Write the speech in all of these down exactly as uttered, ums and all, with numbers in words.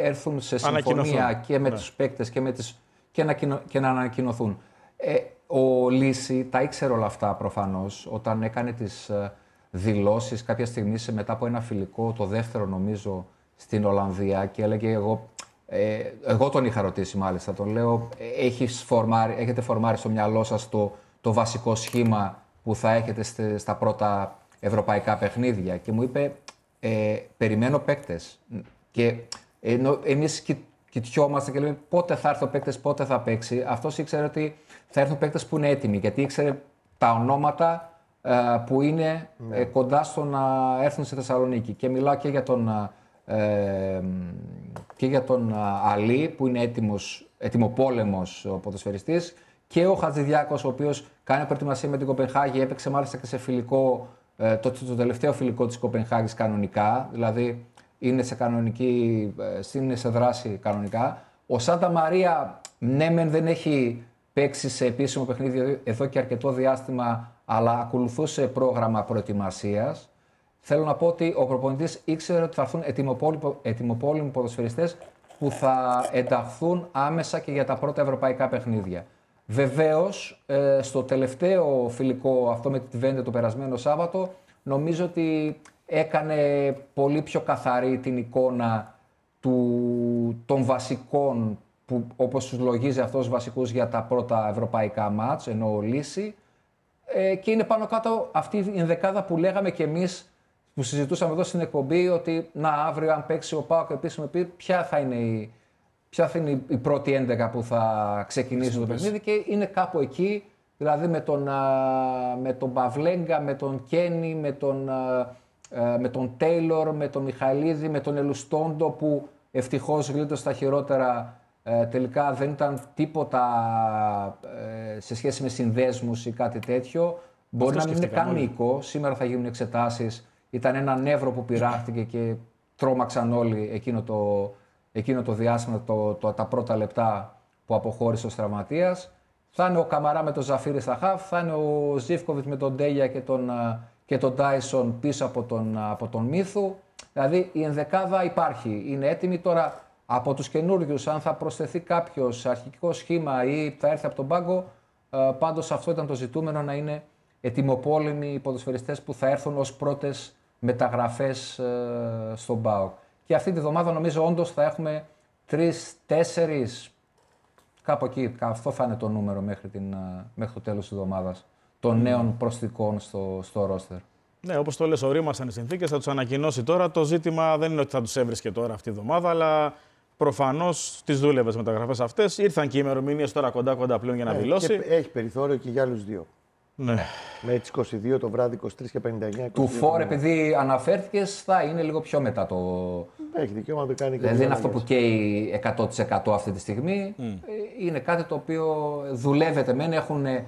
έρθουν σε συμφωνία και με ναι. τους παίκτες και, με τις, και, να, και να ανακοινωθούν. Ε, ο Λύση τα ήξερε όλα αυτά προφανώς όταν έκανε τις δηλώσεις κάποια στιγμή μετά από ένα φιλικό, το δεύτερο νομίζω, στην Ολλανδία και έλεγε εγώ, ε, εγώ τον είχα ρωτήσει μάλιστα, τον λέω έχεις φορμάρει, έχετε φορμάρει στο μυαλό σας το, το βασικό σχήμα που θα έχετε στε, στα πρώτα ευρωπαϊκά παιχνίδια και μου είπε ε, περιμένω παίκτες και ενώ εμείς κοι, κοιτιόμαστε και λέμε πότε θα έρθει ο παίκτες, πότε θα παίξει, αυτός ήξερε ότι θα έρθουν παίκτες που είναι έτοιμοι γιατί ήξερε τα ονόματα ε, που είναι ε, κοντά στο να έρθουν στη Θεσσαλονίκη και μιλάω και για τον Ε, και για τον Αλή που είναι έτοιμος, έτοιμοπόλεμος ο ποδοσφαιριστής και ο Χατζηδιάκος ο οποίος κάνει προετοιμασία με την Κοπενχάγη, έπαιξε μάλιστα και σε φιλικό, ε, το, το τελευταίο φιλικό της Κοπενχάγης κανονικά, δηλαδή είναι σε, κανονική, ε, είναι σε δράση κανονικά. Ο Σάντα Μαρία ναι μεν δεν έχει παίξει σε επίσημο παιχνίδι εδώ και αρκετό διάστημα αλλά ακολουθούσε πρόγραμμα προετοιμασίας. Θέλω να πω ότι ο προπονητής ήξερε ότι θα έρθουν ετοιμοπόλεμοι ποδοσφαιριστές που θα ενταχθούν άμεσα και για τα πρώτα ευρωπαϊκά παιχνίδια. Βεβαίως, ε, στο τελευταίο φιλικό αυτό με τη Βέντε το περασμένο Σάββατο, νομίζω ότι έκανε πολύ πιο καθαρή την εικόνα του, των βασικών, που, όπως τους λογίζει αυτός βασικούς για τα πρώτα ευρωπαϊκά μάτς, ενώ ο Λύση. Ε, και είναι πάνω κάτω αυτή η ενδεκάδα που λέγαμε κι εμείς, που συζητούσαμε εδώ στην εκπομπή, ότι να αύριο αν παίξει ο ΠΑΟΚ επίσημα, ποια θα είναι η, ποια θα είναι η πρώτη έντεκα που θα ξεκινήσει το παιχνίδι και είναι κάπου εκεί, δηλαδή με τον, με τον Παυλέγκα, με τον Κένι, με τον, με τον Τέιλορ, με τον Μιχαηλίδη, με τον Ελουστόντο που ευτυχώς γλίτωσε τα χειρότερα, τελικά δεν ήταν τίποτα σε σχέση με συνδέσμους ή κάτι τέτοιο. Μπορεί να μην είναι καν μυϊκό, σήμερα θα γίνουν εξετάσεις. Ήταν ένα νεύρο που πειράχτηκε και τρόμαξαν όλοι εκείνο το, εκείνο το διάστημα, το, το, τα πρώτα λεπτά που αποχώρησε ο τραυματίας. Θα είναι ο Καμαρά με τον Ζαφίρι στα χαφ, θα είναι ο Ζίβκοβιτ με τον Ντέγια και τον, και τον Τάισον πίσω από τον, από τον Μύθου. Δηλαδή η ενδεκάδα υπάρχει, είναι έτοιμη τώρα από τους καινούριους. Αν θα προσθεθεί κάποιος αρχικό σχήμα ή θα έρθει από τον πάγκο, πάντως αυτό ήταν το ζητούμενο, να είναι ετοιμοπόλεμοι οι ποδοσφαιριστές που θα έρθουν ως πρώτες μεταγραφές ε, στον ΠΑΟΚ. Και αυτή τη βδομάδα νομίζω όντως θα έχουμε τρεις, τέσσερις, κάπου εκεί, αυτό θα είναι το νούμερο μέχρι, την, μέχρι το τέλος της εβδομάδας, των mm. νέων προσθήκων στο, στο ρόστερ. Ναι, όπως το λες, ορίμασαν οι συνθήκες, θα τους ανακοινώσει τώρα. Το ζήτημα δεν είναι ότι θα τους έβρισκε τώρα αυτή τη βδομάδα, αλλά προφανώς τις δούλευες μεταγραφές αυτές. Ήρθαν και οι ημερομηνίες τώρα κοντά-κοντά πλέον για να ναι, δηλώσει. Και έχει περιθώριο και για άλλους δύο. Ναι. Με τις είκοσι δύο το βράδυ, είκοσι τρεις και πενήντα εννιά. Του Φορ, επειδή αναφέρθηκες, θα είναι λίγο πιο μετά το. Έχει δικαίωμα να το κάνει και δηλαδή δεν είναι αυτό που καίει εκατό τοις εκατό αυτή τη στιγμή. Mm. Είναι κάτι το οποίο δουλεύεται. Μεν έχουν ε,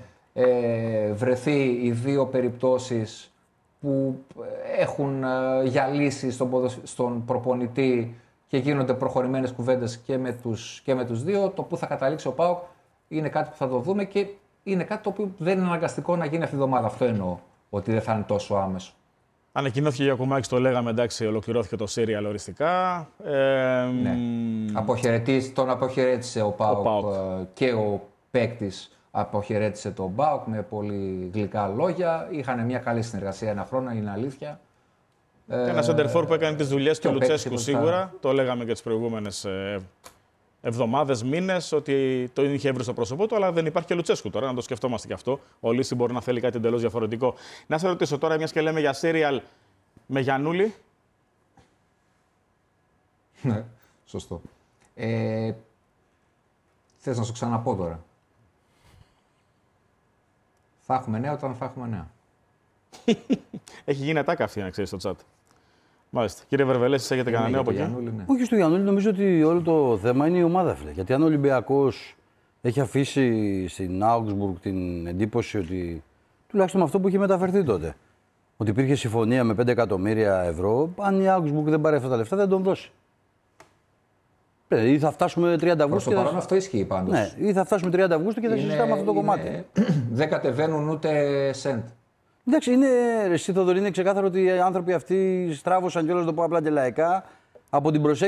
βρεθεί οι δύο περιπτώσεις που έχουν ε, γυαλίσει στον, ποδοσ... στον προπονητή και γίνονται προχωρημένες κουβέντες και με τους, και με τους δύο. Το που θα καταλήξει ο ΠΑΟΚ είναι κάτι που θα το δούμε και είναι κάτι το οποίο δεν είναι αναγκαστικό να γίνει αυτή τη βδομάδα. Αυτό εννοώ, ότι δεν θα είναι τόσο άμεσο. Ανακοινώθηκε για Γιακουμάκης, το λέγαμε, εντάξει, ολοκληρώθηκε το σύριαλ οριστικά. Ε, ναι. Αποχαιρετής, τον αποχαιρέτησε ο ΠΑΟΚ, ο ΠΑΟΚ και ο παίκτης αποχαιρέτησε τον ΠΑΟΚ με πολύ γλυκά λόγια. Είχαν μια καλή συνεργασία ένα χρόνο, είναι αλήθεια. Ένα σεντερφόρ που έκανε τις δουλειές του Λουτσέσκου σίγουρα. Το λέγαμε και τις προηγούμενες ε, εβδομάδες, μήνες, ότι το είχε βρει στο πρόσωπό του, αλλά δεν υπάρχει και Λουτσέσκου τώρα, να το σκεφτόμαστε και αυτό. Ο Λύση μπορεί να θέλει κάτι εντελώς διαφορετικό. Να σε ρωτήσω τώρα, μιας και λέμε για σύριαλ με Γιαννούλη. Ναι, σωστό. Ε, θες να σου ξαναπώ τώρα. Θα έχουμε νέα όταν θα έχουμε νέα. Έχει γίνει ατάκα αυτή, να ξέρεις, στο chat. Μάλιστα. Κύριε Βερβελέση, εσείς έχετε κανένα νέο από εκεί? Ναι. Όχι στο Γιαννούλη, νομίζω ότι όλο το θέμα είναι η ομάδα, φίλε. Γιατί αν ο Ολυμπιακός έχει αφήσει στην Augsburg την εντύπωση ότι, τουλάχιστον με αυτό που είχε μεταφερθεί τότε, ότι υπήρχε συμφωνία με πέντε εκατομμύρια ευρώ, αν η Augsburg δεν πάρει αυτά τα λεφτά, δεν τον δώσει. Ή θα φτάσουμε τριάντα Αυγούστου. Προς το παρόν αυτό ισχύει πάντως. Ναι, ή θα φτάσουμε τριάντα Αυγούστου και θα είναι, συζητάμε αυτό το είναι... κομμάτι. Δεν κατεβαίνουν ούτε σεντ. Εντάξει, είναι, εσύ Θοδωρή, είναι ξεκάθαρο ότι οι άνθρωποι αυτοί στράβωσαν κιόλας, το πω απλά και λαϊκά, από την προσέγγιση.